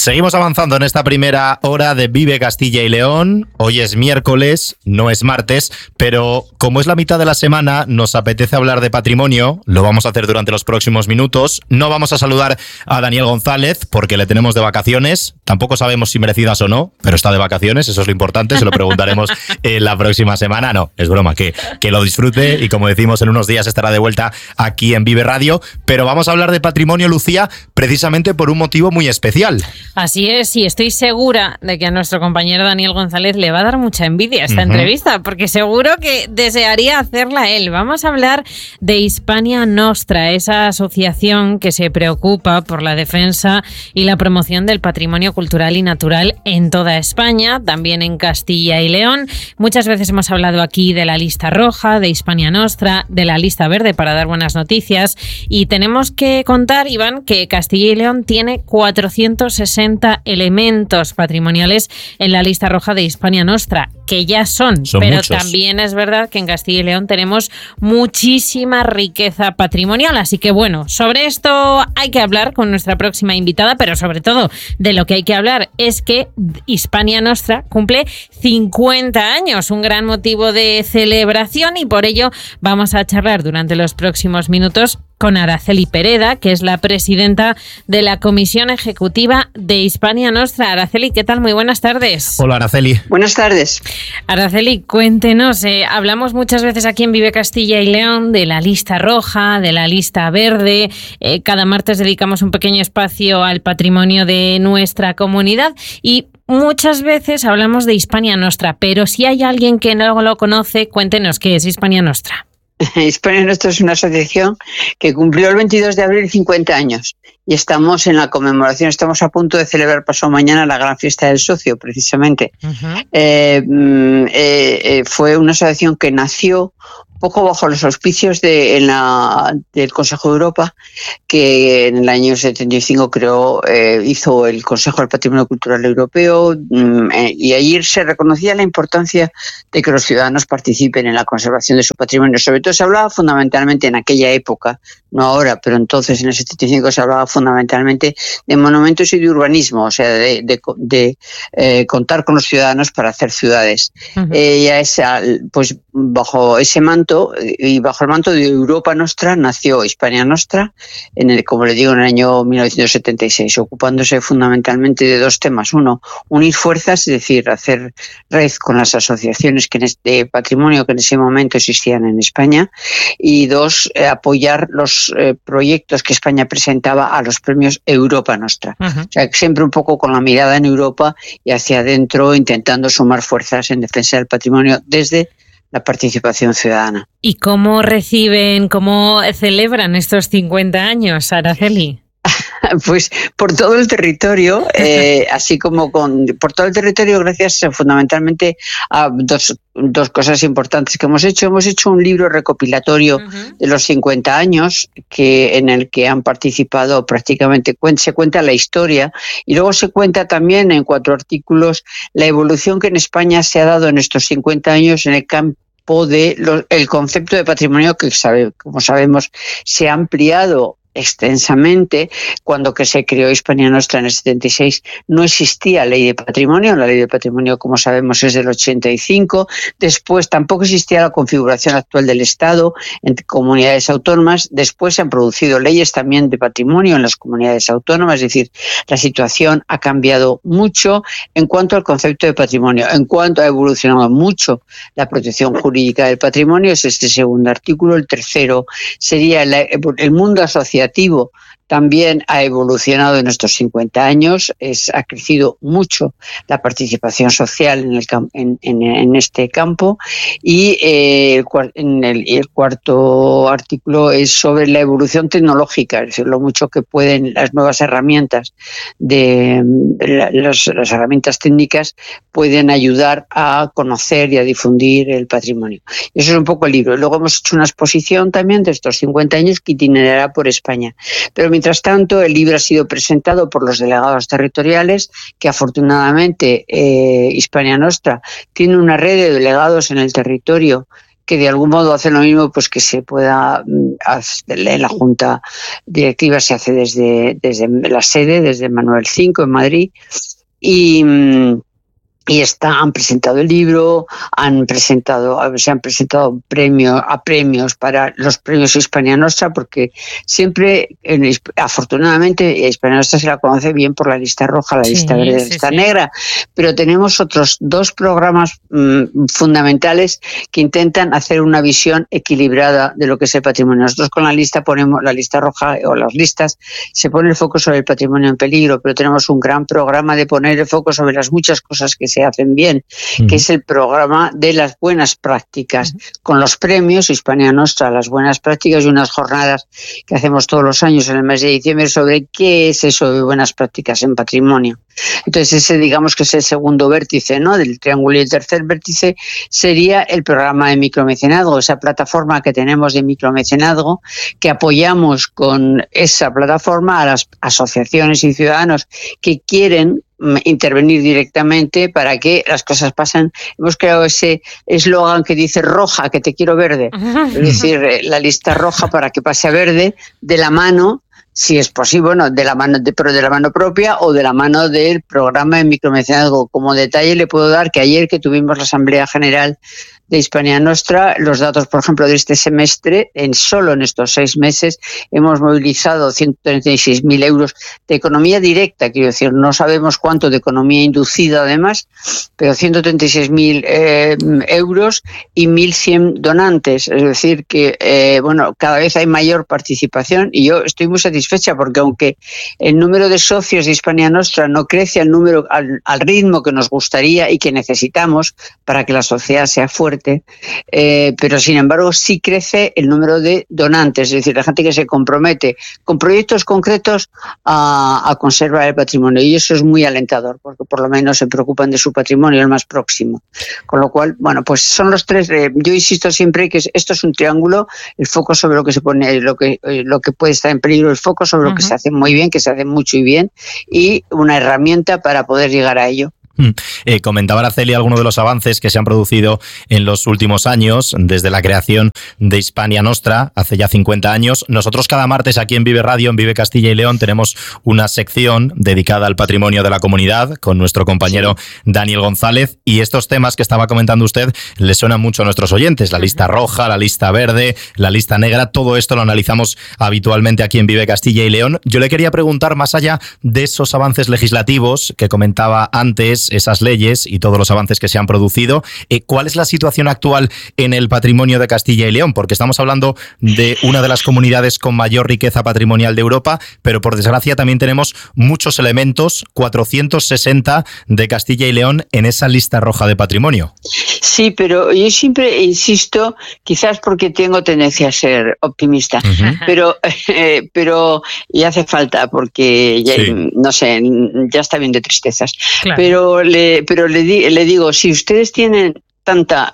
Seguimos avanzando en esta primera hora de Vive Castilla y León. Hoy es miércoles, no es martes, pero como es la mitad de la semana, nos apetece hablar de patrimonio. Lo vamos a hacer durante los próximos minutos. No vamos a saludar a Daniel González porque le tenemos de vacaciones. Tampoco sabemos si merecidas o no, pero está de vacaciones, eso es lo importante. Se lo preguntaremos la próxima semana. No, es broma, que lo disfrute y como decimos, en unos días estará de vuelta aquí en Vive Radio. Pero vamos a hablar de patrimonio, Lucía, precisamente por un motivo muy especial. Así es, y estoy segura de que a nuestro compañero Daniel González le va a dar mucha envidia esta entrevista, porque seguro que desearía hacerla él. Vamos a hablar de Hispania Nostra, esa asociación que se preocupa por la defensa y la promoción del patrimonio cultural y natural en toda España, también en Castilla y León. Muchas veces hemos hablado aquí de la lista roja, de Hispania Nostra, de la lista verde para dar buenas noticias, y tenemos que contar, Iván, que Castilla y León tiene 460 elementos patrimoniales en la lista roja de Hispania Nostra, que ya son pero muchos. También es verdad que en Castilla y León tenemos muchísima riqueza patrimonial, así que bueno, sobre esto hay que hablar con nuestra próxima invitada, pero sobre todo de lo que hay que hablar es que Hispania Nostra cumple 50 años, un gran motivo de celebración, y por ello vamos a charlar durante los próximos minutos con Araceli Pereda, que es la presidenta de la Comisión Ejecutiva de Hispania Nostra. Araceli, ¿qué tal? Muy buenas tardes. Hola, Araceli. Buenas tardes. Araceli, cuéntenos, hablamos muchas veces aquí en Vive Castilla y León de la lista roja, de la lista verde. Cada martes dedicamos un pequeño espacio al patrimonio de nuestra comunidad y muchas veces hablamos de Hispania Nostra, pero si hay alguien que no lo conoce, cuéntenos qué es Hispania Nostra. Hispania Nostra es una asociación que cumplió el 22 de abril 50 años y estamos en la conmemoración, estamos a punto de celebrar pasado mañana la gran fiesta del socio, precisamente. Fue una asociación que nació un poco bajo los auspicios del Consejo de Europa, que en el año 75 hizo el Consejo del Patrimonio Cultural Europeo, y allí se reconocía la importancia de que los ciudadanos participen en la conservación de su patrimonio. Sobre todo se hablaba fundamentalmente en aquella época, no ahora, pero entonces en el 75 se hablaba fundamentalmente de monumentos y de urbanismo, o sea, de contar con los ciudadanos para hacer ciudades. Pues bajo ese manto y bajo el manto de Europa Nostra nació Hispania Nostra, como le digo, en el año 1976, ocupándose fundamentalmente de dos temas. Uno, unir fuerzas, es decir, hacer red con las asociaciones de patrimonio que en ese momento existían en España, y dos, apoyar los proyectos que España presentaba a los premios Europa Nostra. O sea, siempre un poco con la mirada en Europa y hacia adentro, intentando sumar fuerzas en defensa del patrimonio desde la participación ciudadana. ¿Y cómo celebran estos 50 años, Araceli? Pues por todo el territorio, así como por todo el territorio, gracias fundamentalmente a dos cosas importantes que hemos hecho. Hemos hecho un libro recopilatorio de los 50 años en el que han participado prácticamente, se cuenta la historia, y luego se cuenta también en 4 artículos la evolución que en España se ha dado en estos 50 años en el campo el concepto de patrimonio, que como sabemos se ha ampliado extensamente. Cuando que se creó Hispania Nostra en el 76 no existía ley de patrimonio. La ley de patrimonio, como sabemos, es del 85. Después tampoco existía la configuración actual del Estado en comunidades autónomas. Después se han producido leyes también de patrimonio en las comunidades autónomas. Es decir, la situación ha cambiado mucho en cuanto al concepto de patrimonio. En cuanto ha evolucionado mucho la protección jurídica del patrimonio, es este segundo artículo. El tercero sería el mundo asociativo. También ha evolucionado en estos 50 años, ha crecido mucho la participación social en este campo, y el cuarto artículo es sobre la evolución tecnológica, es decir, lo mucho que pueden las nuevas herramientas, las herramientas técnicas pueden ayudar a conocer y a difundir el patrimonio. Eso es un poco el libro. Luego hemos hecho una exposición también de estos 50 años que itinerará por España. Pero mientras tanto, el libro ha sido presentado por los delegados territoriales, que afortunadamente Hispania Nostra tiene una red de delegados en el territorio que de algún modo hacen lo mismo, pues que se pueda hacer en la Junta Directiva, se hace desde la sede, desde Manuel 5 en Madrid, y han presentado el libro, se han presentado premios para los premios Hispania Nostra, porque siempre, afortunadamente, Hispania Nostra se la conoce bien por la lista roja, la lista verde, la lista negra, pero tenemos otros 2 programas fundamentales que intentan hacer una visión equilibrada de lo que es el patrimonio. Nosotros con la lista ponemos, la lista roja o las listas, se pone el foco sobre el patrimonio en peligro, pero tenemos un gran programa de poner el foco sobre las muchas cosas que se hacen bien, que es el programa de las buenas prácticas, con los premios Hispania Nostra, las buenas prácticas, y unas jornadas que hacemos todos los años en el mes de diciembre sobre qué es eso de buenas prácticas en patrimonio. Entonces ese, digamos que es el segundo vértice, ¿no?, del triángulo, y el tercer vértice sería el programa de micromecenazgo, esa plataforma que tenemos de micromecenazgo, que apoyamos con esa plataforma a las asociaciones y ciudadanos que quieren intervenir directamente para que las cosas pasen. Hemos creado ese eslogan que dice roja, que te quiero verde, es decir, la lista roja para que pase a verde, de la mano, si es posible, no, pero de la mano propia o de la mano del programa de micromecenazgo. Como detalle le puedo dar que ayer que tuvimos la Asamblea General de Hispania Nostra, los datos, por ejemplo, de este semestre, solo en estos 6 meses hemos movilizado 136.000 euros de economía directa, quiero decir, no sabemos cuánto de economía inducida además, pero 136.000 euros y 1.100 donantes, es decir que cada vez hay mayor participación, y yo estoy muy satisfecha porque aunque el número de socios de Hispania Nostra no crece al ritmo que nos gustaría y que necesitamos para que la sociedad sea fuerte, pero sin embargo sí crece el número de donantes, es decir, la gente que se compromete con proyectos concretos a conservar el patrimonio, y eso es muy alentador porque por lo menos se preocupan de su patrimonio, el más próximo. Con lo cual, pues son los 3, yo insisto siempre que esto es un triángulo, el foco sobre lo que se pone, lo que puede estar en peligro, el foco sobre lo que se hace muy bien, que se hace mucho y bien, y una herramienta para poder llegar a ello. Comentaba Araceli algunos de los avances que se han producido en los últimos años, desde la creación de Hispania Nostra, hace ya 50 años. Nosotros cada martes aquí en Vive Radio, en Vive Castilla y León, tenemos una sección dedicada al patrimonio de la comunidad con nuestro compañero Daniel González, y estos temas que estaba comentando usted le suenan mucho a nuestros oyentes, la lista roja, la lista verde, la lista negra, todo esto lo analizamos habitualmente aquí en Vive Castilla y León. Yo le quería preguntar, más allá de esos avances legislativos que comentaba antes, esas leyes y todos los avances que se han producido, ¿cuál es la situación actual en el patrimonio de Castilla y León? Porque estamos hablando de una de las comunidades con mayor riqueza patrimonial de Europa, pero por desgracia también tenemos muchos elementos, 460 de Castilla y León en esa lista roja de patrimonio. Sí, pero yo siempre insisto, quizás porque tengo tendencia a ser optimista, pero y hace falta porque ya, no sé, ya está bien de tristezas. Claro. Pero le digo, si ustedes tienen tanta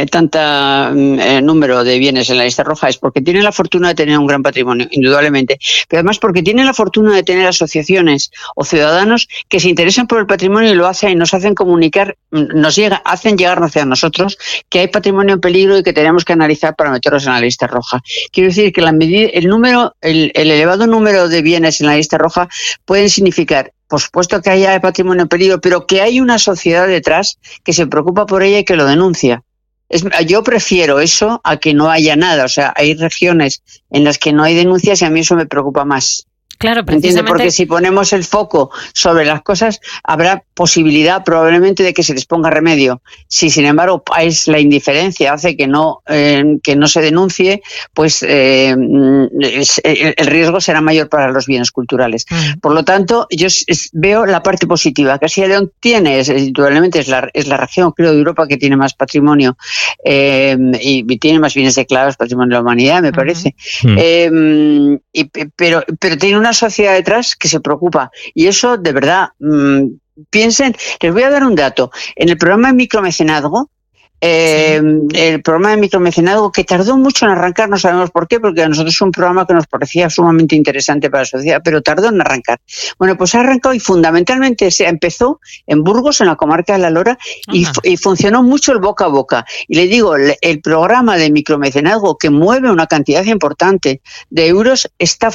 número de bienes en la lista roja, es porque tienen la fortuna de tener un gran patrimonio, indudablemente, pero además porque tienen la fortuna de tener asociaciones o ciudadanos que se interesan por el patrimonio y lo hacen y nos hacen comunicar, hacen llegar hacia nosotros que hay patrimonio en peligro y que tenemos que analizar para meterlos en la lista roja. Quiero decir que el elevado número de bienes en la lista roja pueden significar, por supuesto, que haya patrimonio en peligro, pero que hay una sociedad detrás que se preocupa por ella y que lo denuncia. Yo prefiero eso a que no haya nada. O sea, hay regiones en las que no hay denuncias y a mí eso me preocupa más. Claro, precisamente. Porque si ponemos el foco sobre las cosas, habrá posibilidad probablemente de que se les ponga remedio. Si, sin embargo, es la indiferencia hace que no se denuncie, pues el riesgo será mayor para los bienes culturales. Por lo tanto, yo veo la parte positiva. Castilla y León indudablemente es la región, creo, de Europa que tiene más patrimonio y tiene más bienes declarados patrimonio de la humanidad, me parece. Pero tiene una sociedad detrás que se preocupa, y eso de verdad, piensen, les voy a dar un dato, en el programa de micromecenazgo el programa de micromecenazgo, que tardó mucho en arrancar, no sabemos por qué, porque a nosotros es un programa que nos parecía sumamente interesante para la sociedad, pero tardó en arrancar. Bueno, pues ha arrancado y fundamentalmente se empezó en Burgos, en la comarca de La Lora, y funcionó mucho el boca a boca. Y le digo, el programa de micromecenazgo, que mueve una cantidad importante de euros, está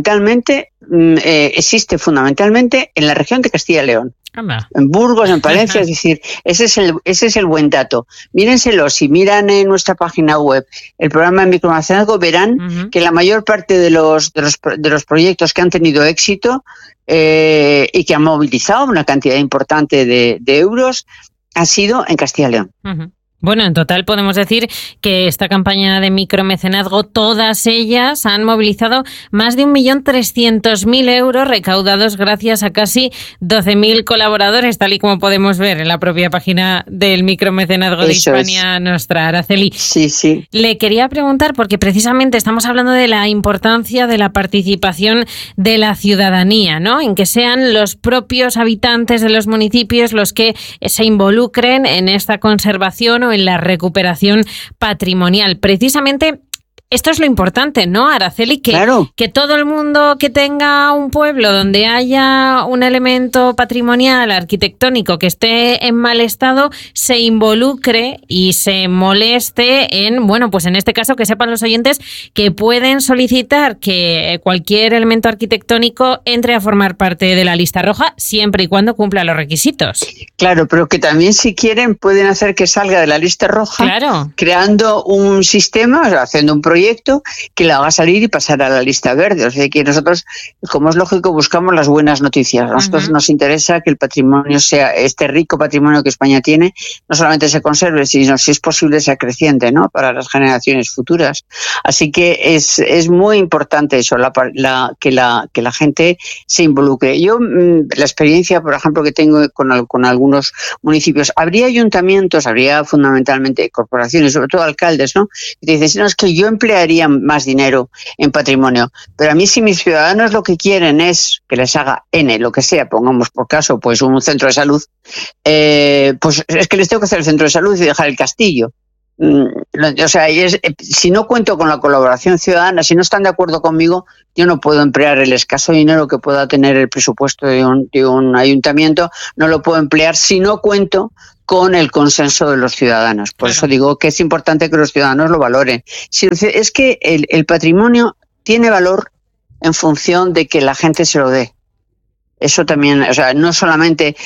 existe fundamentalmente en la región de Castilla y León. En Burgos, en Palencia, es decir, ese es el buen dato. Mírenselo, si miran en nuestra página web el programa de micromecenazgo, verán que la mayor parte de los proyectos que han tenido éxito y que han movilizado una cantidad importante de euros ha sido en Castilla y León. Bueno, en total podemos decir que esta campaña de micromecenazgo, todas ellas han movilizado más de 1.300.000 euros recaudados gracias a casi 12.000 colaboradores, tal y como podemos ver en la propia página del micromecenazgo de Hispania Nostra. Araceli, sí. Le quería preguntar, porque precisamente estamos hablando de la importancia de la participación de la ciudadanía, ¿no? En que sean los propios habitantes de los municipios los que se involucren en esta conservación o en la recuperación patrimonial. Precisamente esto es lo importante, ¿no, Araceli? Que todo el mundo que tenga un pueblo donde haya un elemento patrimonial, arquitectónico, que esté en mal estado, se involucre y se moleste en, bueno, pues en este caso que sepan los oyentes que pueden solicitar que cualquier elemento arquitectónico entre a formar parte de la lista roja, siempre y cuando cumpla los requisitos. Claro, pero que también, si quieren, pueden hacer que salga de la lista roja, creando un sistema, o sea, haciendo un proyecto que la haga salir y pasar a la lista verde. O sea, que nosotros, como es lógico, buscamos las buenas noticias. A nosotros nos interesa que el patrimonio sea, este rico patrimonio que España tiene, no solamente se conserve, sino, si es posible, sea creciente, ¿no?, para las generaciones futuras. Así que es muy importante eso, que la gente se involucre. Yo, la experiencia, por ejemplo, que tengo con algunos municipios, habría ayuntamientos, habría fundamentalmente corporaciones, sobre todo alcaldes, ¿no?, que te dicen, no, es que yo emplearía más dinero en patrimonio, pero a mí, si mis ciudadanos lo que quieren es que les haga lo que sea, pongamos por caso, pues un centro de salud, pues es que les tengo que hacer el centro de salud y dejar el castillo. O sea, si no cuento con la colaboración ciudadana, si no están de acuerdo conmigo, yo no puedo emplear el escaso dinero que pueda tener el presupuesto de un ayuntamiento, no lo puedo emplear si no cuento con el consenso de los ciudadanos. Por eso digo que es importante que los ciudadanos lo valoren. Es que el patrimonio tiene valor en función de que la gente se lo dé. Eso también, o sea, no solamente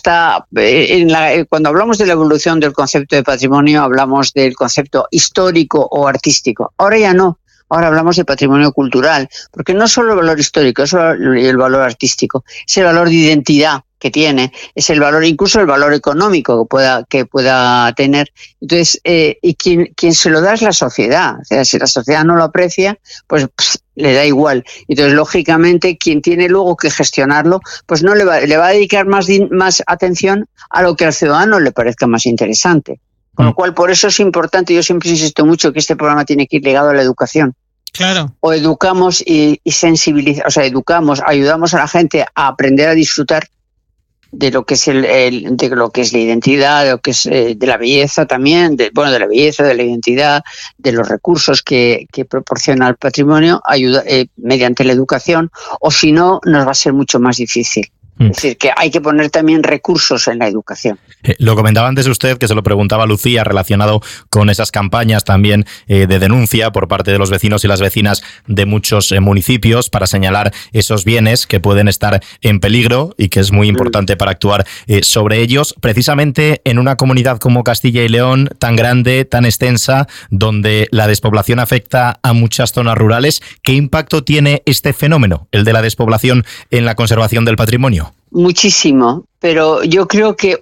cuando hablamos de la evolución del concepto de patrimonio, hablamos del concepto histórico o artístico. Ahora ya no. Ahora hablamos de patrimonio cultural, porque no solo el valor histórico, es el valor artístico, es el valor de identidad que tiene, es el valor, incluso el valor económico que pueda tener. Entonces, y quien se lo da es la sociedad. O sea, si la sociedad no lo aprecia, pues le da igual. Entonces, lógicamente, quien tiene luego que gestionarlo, pues no le va a dedicar más atención a lo que al ciudadano le parezca más interesante. Con lo cual, por eso es importante, yo siempre insisto mucho que este programa tiene que ir ligado a la educación. Claro. O educamos y sensibilizamos, o sea, ayudamos a la gente a aprender a disfrutar de lo que es de lo que es la identidad, de lo que es de la belleza también, de la belleza, de la identidad, de los recursos que proporciona el patrimonio, mediante la educación, o si no, nos va a ser mucho más difícil. Es decir, que hay que poner también recursos en la educación. Lo comentaba antes usted, que se lo preguntaba Lucía, relacionado con esas campañas también de denuncia por parte de los vecinos y las vecinas de muchos municipios para señalar esos bienes que pueden estar en peligro y que es muy importante para actuar sobre ellos, precisamente en una comunidad como Castilla y León, tan grande, tan extensa, donde la despoblación afecta a muchas zonas rurales. ¿Qué impacto tiene este fenómeno, el de la despoblación, en la conservación del patrimonio? Muchísimo, pero yo creo que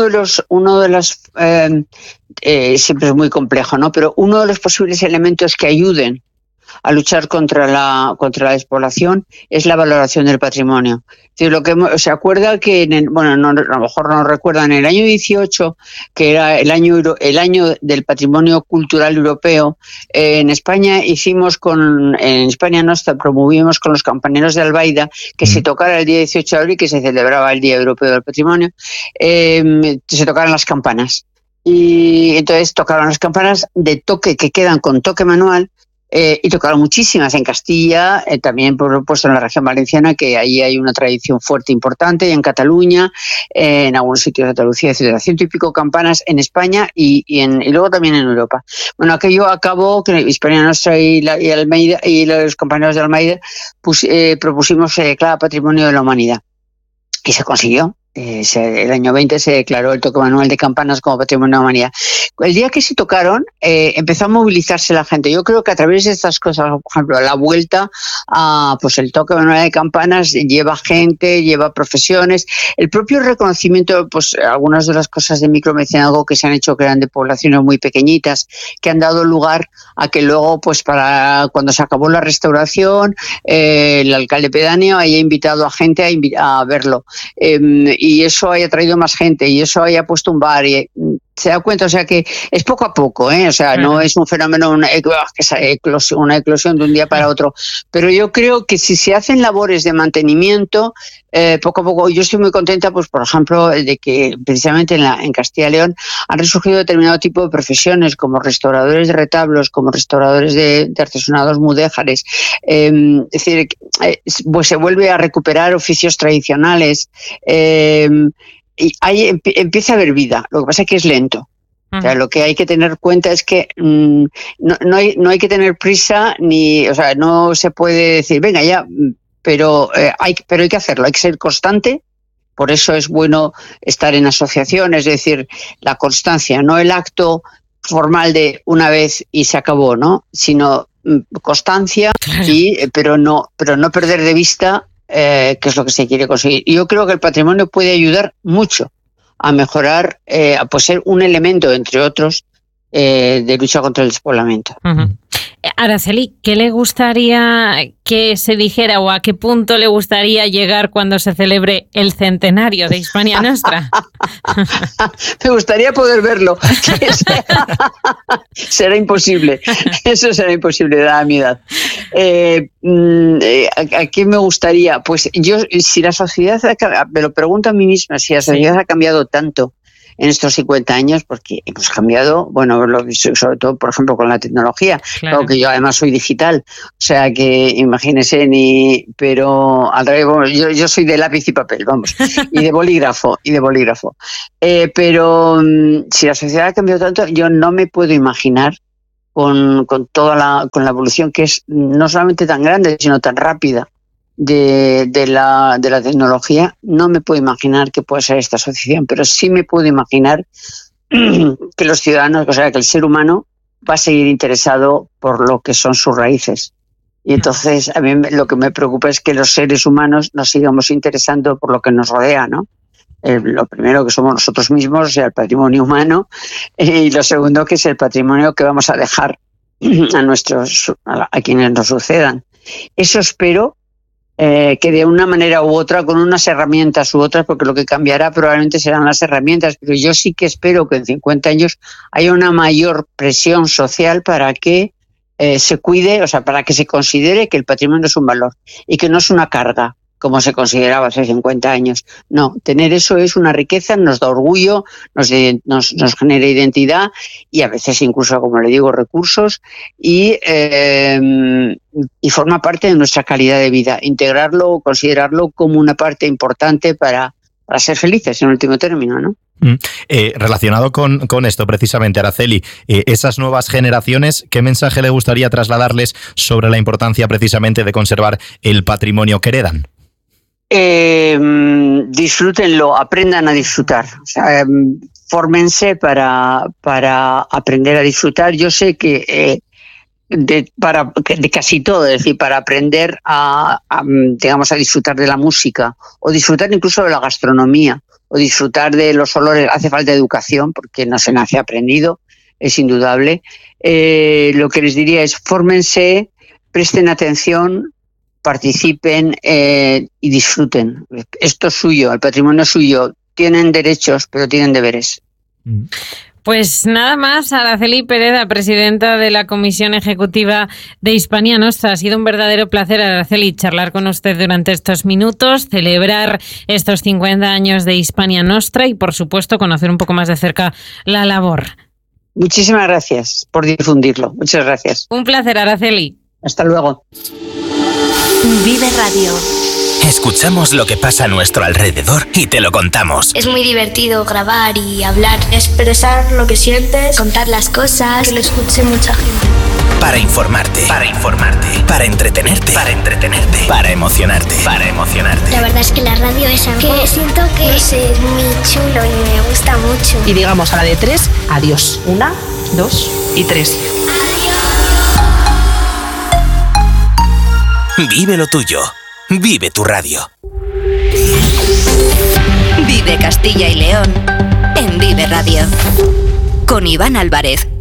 siempre es muy complejo, ¿no? Pero uno de los posibles elementos que ayuden a luchar contra la despoblación es la valoración del patrimonio. Es decir, se acuerda que a lo mejor no recuerdan, en el año 18, que era el año del patrimonio cultural europeo, en España promovimos con los campaneros de Albaida que se tocara el día 18 de abril, que se celebraba el Día Europeo del Patrimonio, se tocaran las campanas. Y entonces tocaron las campanas de toque que quedan con toque manual. Y tocaron muchísimas en Castilla, también por supuesto en la región valenciana, que ahí hay una tradición fuerte importante, y en Cataluña, en algunos sitios de Andalucía, etc. 100 y pico campanas en España y luego también en Europa. Bueno, aquello acabó que Hispania Nostra y Almeida y los compañeros de Almeida propusimos que declara Patrimonio de la Humanidad y se consiguió. El año 20 se declaró el toque manual de campanas como Patrimonio de la Humanidad. El día que se tocaron, empezó a movilizarse la gente. Yo creo que a través de estas cosas, por ejemplo, la vuelta a pues el toque manual de campanas lleva gente, lleva profesiones. El propio reconocimiento, pues algunas de las cosas de micromecenazgo que se han hecho, que eran de poblaciones muy pequeñitas, que han dado lugar a que luego, pues para cuando se acabó la restauración, el alcalde pedáneo haya invitado a gente a verlo. Y eso haya traído más gente, y eso haya puesto un bar, y se da cuenta, o sea que es poco a poco, o sea, no es un fenómeno, una eclosión de un día para otro, pero yo creo que si se hacen labores de mantenimiento, poco a poco, yo estoy muy contenta, pues por ejemplo, de que precisamente en Castilla y León han resurgido determinado tipo de profesiones, como restauradores de retablos, como restauradores de artesonados mudéjares, es decir, pues se vuelve a recuperar oficios tradicionales, y ahí empieza a haber vida. Lo que pasa es que es lento. O sea, lo que hay que tener cuenta es que no hay que tener prisa, o sea, no se puede decir, venga ya, pero hay que hacerlo, hay que ser constante. Por eso es bueno estar en asociación, es decir, la constancia, no el acto formal de una vez y se acabó, ¿no? Sino constancia, pero no perder de vista qué es lo que se quiere conseguir. Y yo creo que el patrimonio puede ayudar mucho a mejorar, pues ser un elemento, entre otros, de lucha contra el despoblamiento. Araceli, ¿qué le gustaría que se dijera o a qué punto le gustaría llegar cuando se celebre el centenario de Hispania Nostra? Me gustaría poder verlo. Será imposible. Eso será imposible, dada mi edad. ¿A qué me gustaría? Pues yo, si la sociedad, me lo pregunto a mí misma, si la sociedad ha cambiado tanto en estos 50 años, porque hemos cambiado, bueno, sobre todo, por ejemplo, con la tecnología, claro que yo además soy digital, o sea que imagínense, pero al revés, bueno, yo soy de lápiz y papel, vamos, y de bolígrafo, pero si la sociedad ha cambiado tanto, yo no me puedo imaginar con la evolución que es no solamente tan grande, sino tan rápida de la tecnología, no me puedo imaginar que pueda ser esta asociación, pero sí me puedo imaginar que los ciudadanos, o sea, que el ser humano va a seguir interesado por lo que son sus raíces. Y entonces a mí lo que me preocupa es que los seres humanos nos sigamos interesando por lo que nos rodea, ¿no? Lo primero que somos nosotros mismos, o sea, el patrimonio humano, y lo segundo que es el patrimonio que vamos a dejar a quienes nos sucedan. Eso espero que de una manera u otra, con unas herramientas u otras, porque lo que cambiará probablemente serán las herramientas, pero yo sí que espero que en 50 años haya una mayor presión social para que se cuide, o sea, para que se considere que el patrimonio es un valor y que no es una carga, como se consideraba hace 50 años. No, tener eso es una riqueza, nos da orgullo, nos genera identidad y a veces incluso, como le digo, recursos y forma parte de nuestra calidad de vida. Integrarlo, considerarlo como una parte importante para ser felices en último término, ¿no? Relacionado con esto precisamente, Araceli, esas nuevas generaciones, ¿qué mensaje le gustaría trasladarles sobre la importancia precisamente de conservar el patrimonio que heredan? Disfrútenlo, aprendan a disfrutar, o sea, fórmense para aprender a disfrutar. Yo sé que de casi todo, es decir, para aprender a disfrutar de la música o disfrutar incluso de la gastronomía o disfrutar de los olores, hace falta educación porque no se nace aprendido, es indudable. Lo que les diría es fórmense, presten atención, participen y disfruten. Esto es suyo, el patrimonio es suyo. Tienen derechos, pero tienen deberes. Pues nada más, Araceli Pereda, presidenta de la Comisión Ejecutiva de Hispania Nostra. Ha sido un verdadero placer, Araceli, charlar con usted durante estos minutos, celebrar estos 50 años de Hispania Nostra y, por supuesto, conocer un poco más de cerca la labor. Muchísimas gracias por difundirlo. Muchas gracias. Un placer, Araceli. Hasta luego. Vive Radio. Escuchamos lo que pasa a nuestro alrededor y te lo contamos. Es muy divertido grabar y hablar, expresar lo que sientes, contar las cosas, que lo escuche mucha gente. Para informarte, para entretenerte, para emocionarte. La verdad es que la radio es algo que siento que es muy chulo y me gusta mucho. Y digamos a la de 3, adiós. 1, 2 y 3. Vive lo tuyo. Vive tu radio. Vive Castilla y León en Vive Radio. Con Iván Álvarez.